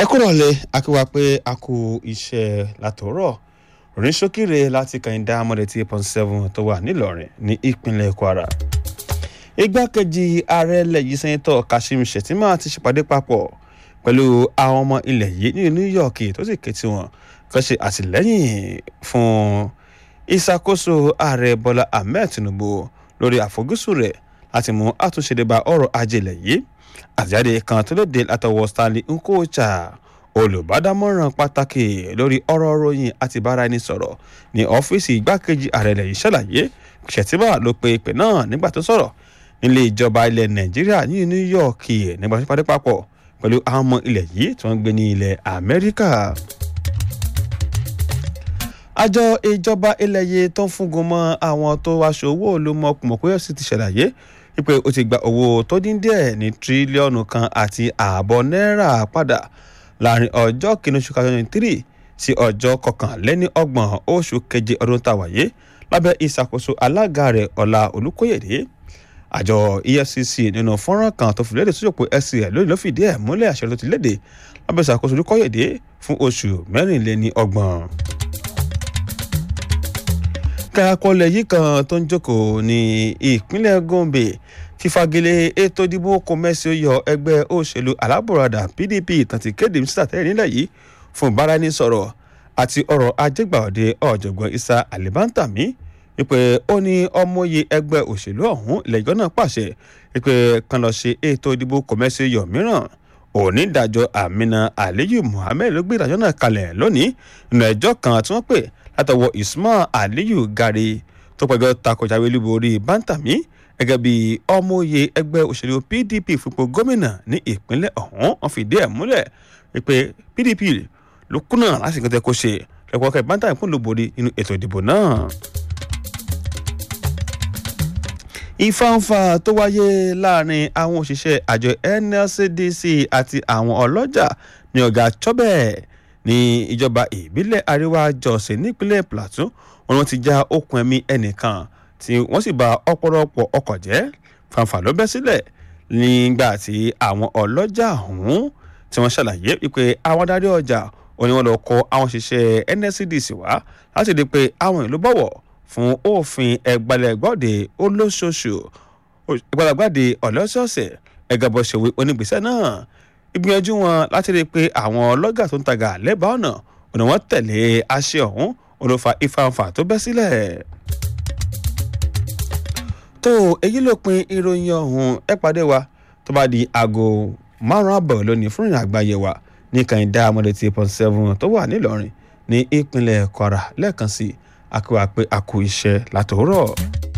ẹ kúrọ̀lẹ́ akíwá pé a kú iṣẹ́ látòórọ̀ rìn ṣókìrè láti kàìndá amọ̀dé 8.7 tó wà nílọrin ní ìpínlẹ̀ Kwara. Igbákejì ààrẹ ilẹ̀ yìí sẹ́ńtọ̀ Kashim Shettima ti ṣèpàdé papọ̀ pẹ̀lú àwọn ọmọ ilẹ̀ yìí ní New York tó sì ké tí wọn kàn ṣe àtìlẹ́yìn fún ìṣàkóso ààrẹ Bọ́lá Ahmed Tinubu lórí àfojúsùn rẹ̀ láti mú àtúnṣe dé bá ọrọ̀ ajé ilẹ̀ yìí. Àjáde kan tó lóde látọwọ́ Stanley Nkocha, olùbádámọ̀ràn pàtàkì lórí ọ̀rọ̀ ròyìn àti báraẹnisọ̀rọ̀ ní ọ́fíìsì igbákejì ààrẹ ilẹ̀ yìí ṣàlàyé Shettima ló pe ìpè náà nígbà tó sọ̀rọ̀ nílé ìjọba ilẹ̀ Nàìjíríà ní New York nígbà tó pàdé papọ̀ pẹ̀lú àwọn ọmọ ilẹ̀ yìí tí wọ́n ń gbé ní ilẹ̀ Amẹ́ríkà. Àjọ ìjọba ilẹ̀ yìí tó ń fúngun mọ́ àwọn tó wáṣọ owó olómọkùnmọ̀kúyọ̀ sì ti ṣàlàyé wípé ó ti gba owó tó dín díẹ̀ ní tírílíọ̀nù 1.5 náírà padà láàrin ọjọ́ kìíní oṣù 2023 sí ọjọ́ 21 oṣù keje ọdún tàwáyé lábẹ́ ìṣàkóso alága rẹ̀ Ọlá Olúkóyèdé. Àjọ EFCC nínú fọ́nrán kan tó fi léde sójú òpó X rẹ̀ lónìí ló fìdí ẹ̀ múlẹ̀ àṣẹ tó ti léde lábẹ́ ìṣàkóso Olúkóyèdé fún oṣù 24. Kárakọlẹ̀ yìí kan tó ń jókòó ní ìpínlẹ̀ Gombe fífagilé ètò ìdìbò kọmẹsíọyọ ẹgbẹ́ òṣèlú alábùradà PDP tán ti kéde mínísítà tẹ́lẹ̀ nílẹ̀ yìí fún ìbáraẹnisọ̀rọ̀ àti ọ̀rọ̀ ajégbàòde ọ̀jọ̀gbọ́n Isa Alibantami wípé ó ní ọmọye ẹgbẹ́ òṣèlú ọ̀hún lẹ́jọ́ náà pàṣẹ wípé kan lọ ṣe ètò ìdìbò kọmẹsíọyọ mìíràn. Onídàájọ́ Amina Aliyu Muhammed ló gbé ìdájọ́ náà kalẹ̀ lónìí nínú ẹjọ́ kan tí wọ́n pè látọwọ́ Ismail Aliyu Gari tó pẹ̀jọ́ takọ̀jáwé olúborí Bantami gẹ́gẹ́ bí ọmọye ẹgbẹ́ òṣèlú PDP fúnpọ̀ gómìnà ní ìpínlẹ̀ ọ̀hún. Wọ́n fìdí ẹ̀ múlẹ̀ wípé PDP ló kùnà láti nǹkan tẹ́ kó ṣe lẹ́kọ̀ọ́kẹ́ Bantami fún olúborí nínú ètò ìdìbò náà. Ìfàǹfà tó wáyé láàrin àwọn òṣìṣẹ́ àjọ NLCDC àti àwọn ọlọ́jà ní ọ̀gá Chobẹ̀ ní ìjọba ìbílẹ̀ Àríwá Jọ̀sìn nípínlẹ̀ Plateau wọn ti já okùn ẹ̀mí ẹnìkan tí wọ́n sì bà ọ̀pọ̀lọpọ̀ ọkọ̀ jẹ́. Fàǹfà ló bẹ́ sílẹ̀ nígbà tí àwọn ọlọ́jà ọ̀hún tí wọ́n ṣàlàyé wípé àwọn adarí ọjà wọn ni wọ́n lọ kọ àwọn òṣìṣẹ́ NLCDC wá láti rí i pé àwọn ìlú bọ̀wọ̀ fún òfin ẹgbàlẹ́gbọ́dẹ olóṣooṣù ẹgbàlẹ́gbọ́dẹ ọlọ́sọ̀ọ̀sẹ̀ ẹgbàbọ̀ ṣèwé onígbésẹ̀ náà. Ìgbìyànjú wọn láti rí i pé àwọn ọlọ́gà tó ń tajà lẹ́bàá ọ̀nà ọ̀nà wọn tẹ̀lé àṣẹ ọ̀hún olófa ìfàǹfà tó bẹ́ sílẹ̀. Tó èyí ló pin ìròyìn ọ̀hún. Ẹ pàdé wa tó bá di aago 5:30 lónìí fún ìrìn àgbáyé wa ní kàìndá amọ̀dé 8.7 tó wà nílọrin ní ìpínlẹ̀ Kwara. Lẹ́ẹ̀kan sí akíwá pé a kú iṣẹ́ látòórọ̀.